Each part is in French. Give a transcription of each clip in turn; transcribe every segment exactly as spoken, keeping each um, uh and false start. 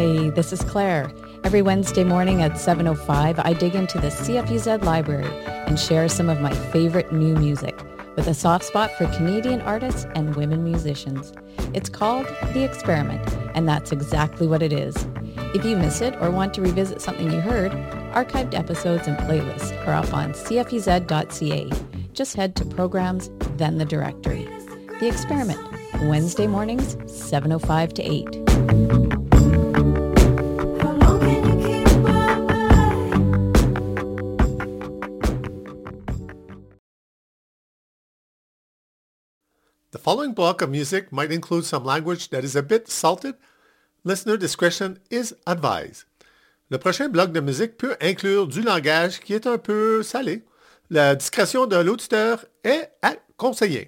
Hey, this is Claire. Every Wednesday morning at seven oh five, I dig into the C F U Z library and share some of my favorite new music with a soft spot for Canadian artists and women musicians. It's called The Experiment, and that's exactly what it is. If you miss it or want to revisit something you heard, archived episodes and playlists are up on c f u z dot c a. Just head to Programs, then the directory. The Experiment, Wednesday mornings, seven oh five to eight. The following block of music might include some language that is a bit salted. Listener discretion is advised. Le prochain bloc de musique peut inclure du langage qui est un peu salé. La discrétion de l'auditeur est à conseiller.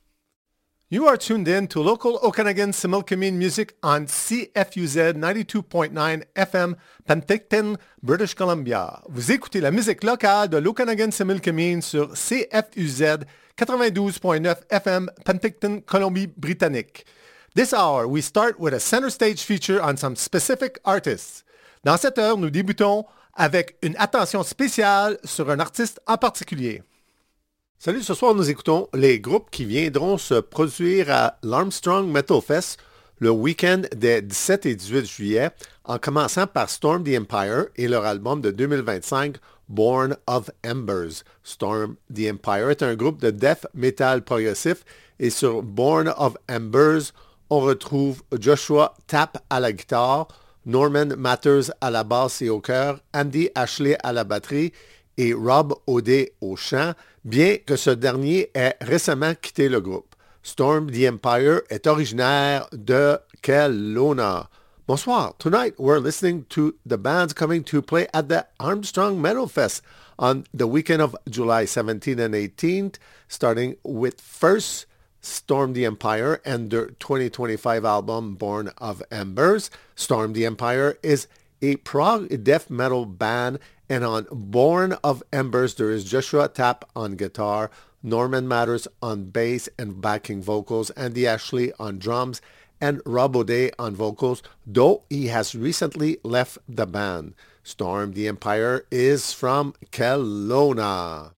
You are tuned in to local Okanagan Similkameen music on C F U Z ninety-two point nine F M, Penticton, British Columbia. Vous écoutez la musique locale de l'Okanagan Similkameen sur C F U Z ninety-two point nine F M, Penticton, Colombie-Britannique. This hour, we start with a center stage feature on some specific artists. Dans cette heure, nous débutons avec une attention spéciale sur un artiste en particulier. Salut, ce soir, nous écoutons les groupes qui viendront se produire à l'Armstrong Metal Fest le week-end des dix-sept et dix-huit juillet, en commençant par Storm the Empire et leur album de deux mille vingt-cinq, Born of Embers. Storm the Empire est un groupe de death metal progressif et sur Born of Embers, on retrouve Joshua Tapp à la guitare, Norman Matters à la basse et au chœur, Andy Ashley à la batterie et Rob O'Day au chant, bien que ce dernier ait récemment quitté le groupe. Storm the Empire est originaire de Kelowna. Bonsoir. Tonight we're listening to the bands coming to play at the Armstrong Metal Fest on the weekend of July seventeenth and eighteenth, starting with first Storm the Empire and their twenty twenty-five album Born of Embers. Storm the Empire is a prog death metal band, and on Born of Embers there is Joshua Tapp on guitar, Norman Matters on bass and backing vocals, Andy Ashley on drums, and Rob O'Day on vocals, though he has recently left the band. Storm the Empire is from Kelowna.